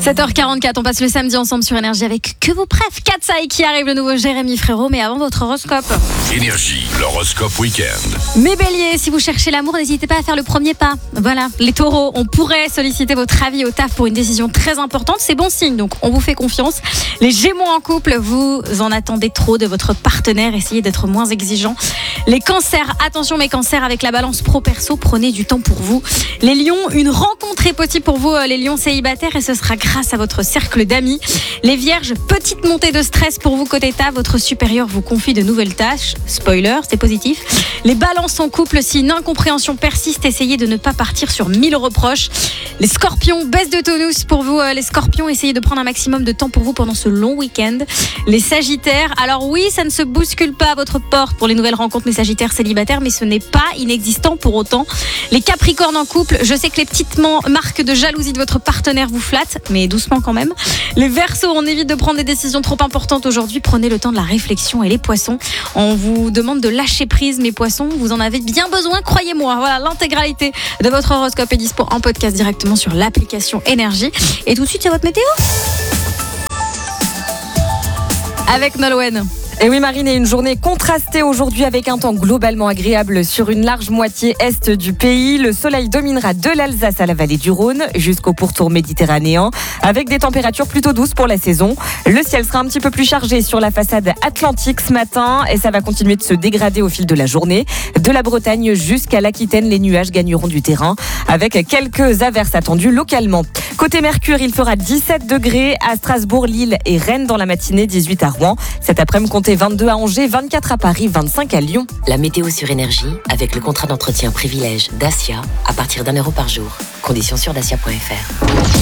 7h44, on passe le samedi ensemble sur Énergie avec que vos préf. Katsai qui arrive, le nouveau Jérémy Frérot, mais avant votre horoscope. Énergie, l'horoscope week-end. Mes béliers, si vous cherchez l'amour, n'hésitez pas à faire le premier pas. Voilà, les taureaux, on pourrait solliciter votre avis au taf pour une décision très importante, c'est bon signe, donc on vous fait confiance. Les gémeaux en couple, vous en attendez trop de votre partenaire, essayez d'être moins exigeant. Les cancers, attention mes cancers, avec la balance pro-perso, prenez du temps pour vous. Les lions, une rencontre est possible pour vous, les lions célibataires, et ce sera grâce à votre cercle d'amis. Les vierges, petite montée de stress pour vous côté taf, votre supérieur vous confie de nouvelles tâches. Spoiler, c'est positif. Les balances en couple, si une incompréhension persiste, essayez de ne pas partir sur 1000 reproches. Les scorpions, baisse de tonus pour vous, les scorpions, essayez de prendre un maximum de temps pour vous pendant ce long week-end. Les sagittaires, alors oui, ça ne se bouscule pas à votre porte pour les nouvelles rencontres, mes sagittaires célibataires, mais ce n'est pas inexistant pour autant. Les capricornes en couple, je sais que les petites marques de jalousie de votre partenaire vous flattent, mais doucement quand même. Les verseaux, on évite de prendre des décisions trop importantes aujourd'hui, prenez le temps de la réflexion. Et les poissons, on vous demande de lâcher prise, mes poissons, vous en avez bien besoin, croyez-moi. Voilà, l'intégralité de votre horoscope est dispo en podcast directement sur l'application Énergie. Et tout de suite, c'est votre météo avec Nolwenn. Et oui Marine, et une journée contrastée aujourd'hui avec un temps globalement agréable sur une large moitié est du pays. Le soleil dominera de l'Alsace à la vallée du Rhône jusqu'au pourtour méditerranéen avec des températures plutôt douces pour la saison. Le ciel sera un petit peu plus chargé sur la façade atlantique ce matin et ça va continuer de se dégrader au fil de la journée. De la Bretagne jusqu'à l'Aquitaine, les nuages gagneront du terrain avec quelques averses attendues localement. Côté Mercure, il fera 17 degrés à Strasbourg, Lille et Rennes dans la matinée, 18 à Rouen. Cet après-midi, comptez 22 à Angers, 24 à Paris, 25 à Lyon. La météo sur Énergie avec le contrat d'entretien privilège Dacia à partir d'€1 par jour. Conditions sur dacia.fr.